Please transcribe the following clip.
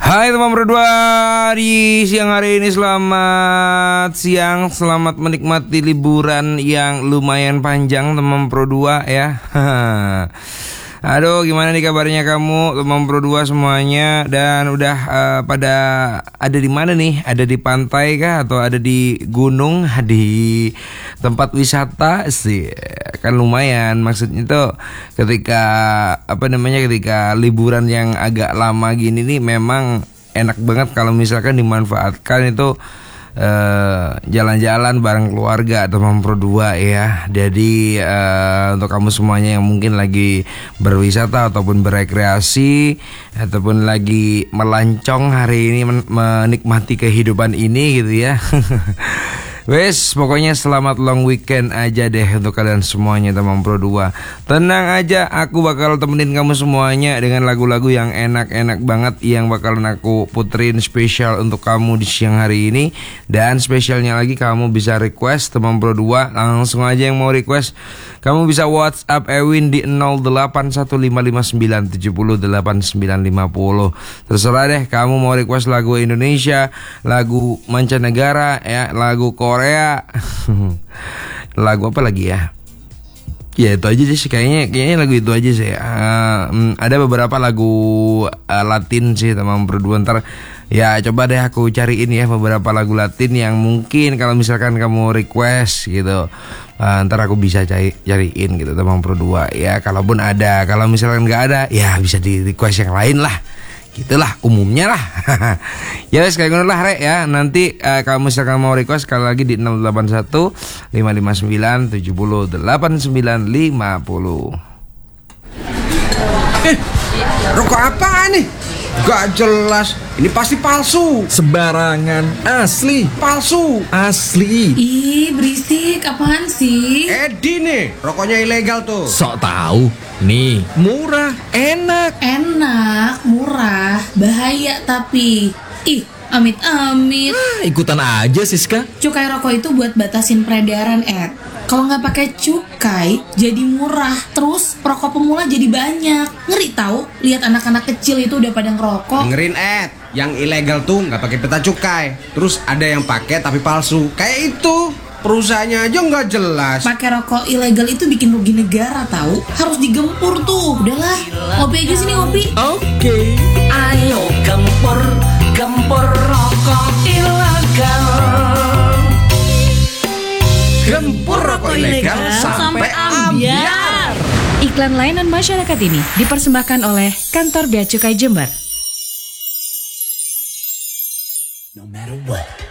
Hai teman berdua, di siang hari ini selamat siang, selamat menikmati liburan yang lumayan panjang teman Pro 2 ya. Aduh, gimana nih kabarnya kamu teman Pro 2 semuanya? Dan udah pada ada di mana nih? Ada di pantai kah atau ada di gunung, di tempat wisata sih? Kan lumayan, maksudnya tuh ketika ketika liburan yang agak lama gini nih memang enak banget kalau misalkan dimanfaatkan itu jalan-jalan bareng keluarga teman Pro 2 ya. Jadi untuk kamu semuanya yang mungkin lagi berwisata ataupun berekreasi ataupun lagi melancong hari ini menikmati kehidupan ini gitu ya. Wes, pokoknya selamat long weekend aja deh untuk kalian semuanya teman Pro 2. Tenang aja, aku bakal temenin kamu semuanya dengan lagu-lagu yang enak-enak banget yang bakalan aku puterin spesial untuk kamu di siang hari ini. Dan spesialnya lagi kamu bisa request teman Pro 2. Langsung aja yang mau request, kamu bisa WhatsApp Ewin di 081559708950. Terserah deh kamu mau request lagu Indonesia, lagu mancanegara ya, lagu Korea, lagu apa lagi ya? Ya itu aja sih kayaknya lagu itu aja sih. Ada beberapa lagu Latin sih teman Pro 2. Ntar ya coba deh aku cariin ya beberapa lagu Latin yang mungkin kalau misalkan kamu request gitu. Ntar aku bisa cariin gitu teman Pro 2 ya. Kalaupun ada, kalau misalkan nggak ada ya bisa di request yang lain lah. Gitulah umumnya lah. Ya wes kayak gitu lah Rek ya. Nanti kalau misalkan mau request sekali lagi di 081 559 70 8950. Rokok apaan nih? Gak jelas. Ini pasti palsu. Sembarangan. Asli. Palsu. Asli. Ih, berisik. Apaan sih? Edi nih, rokoknya ilegal tuh. Sok tahu. Nih, murah, enak. Enak, murah, bahaya tapi. Ih, amit-amit. Ikutan aja Siska. Cukai rokok itu buat batasin peredaran, Ed. Kalau nggak pakai cukai, jadi murah. Terus rokok pemula jadi banyak. Ngeri tahu? Lihat anak-anak kecil itu udah pada ngerokok. Dengerin Ed, yang ilegal tuh nggak pakai peta cukai. Terus ada yang pakai tapi palsu. Kayak itu. Perusahaannya aja nggak jelas. Pakai rokok ilegal itu bikin rugi negara tahu. Harus digempur tuh. Udahlah, ngopi aja sini ngopi. Oke. Ayo gempur, gempur rokok ilegal. Gempur rokok ilegal sampai ambiar. Iklan layanan masyarakat ini dipersembahkan oleh Kantor Bea Cukai Jember. No matter what.